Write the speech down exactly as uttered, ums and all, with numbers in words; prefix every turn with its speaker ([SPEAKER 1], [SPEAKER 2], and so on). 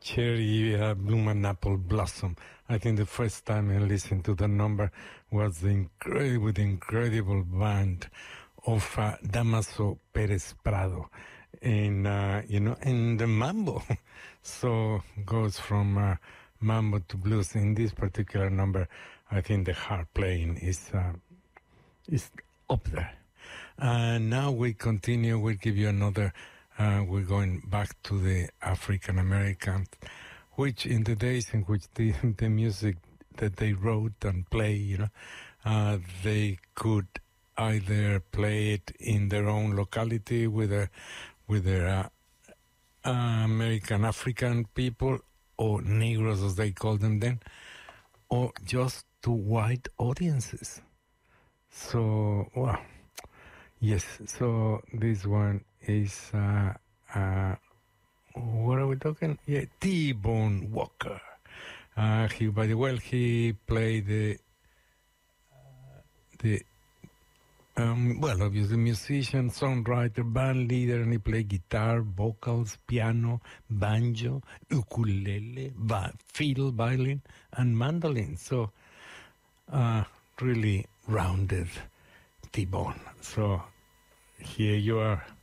[SPEAKER 1] Cherry uh, Bloom and Apple Blossom. I think the first time I listened to the number was the incredible, the incredible band of uh, Damaso Perez Prado, in uh, you know, in the mambo. So goes from uh, mambo to blues. In this particular number, I think the harp playing is uh, is up there. And now we continue. We'll give you another. Uh, we're going back to the African Americans, which in the days in which the, the music that they wrote and play, you know, uh, they could either play it in their own locality with a, with their uh, uh, American African people, or Negroes as they call them then, or just to white audiences. So, wow. Yes, so this one is, uh, uh, what are we talking? Yeah, T-Bone Walker. Uh, he, by the way, he played the, uh, the, um, well, obviously musician, songwriter, band leader, and he played guitar, vocals, piano, banjo, ukulele, ba- fiddle, violin, and mandolin. So, uh, really rounded T-Bone. So here you are.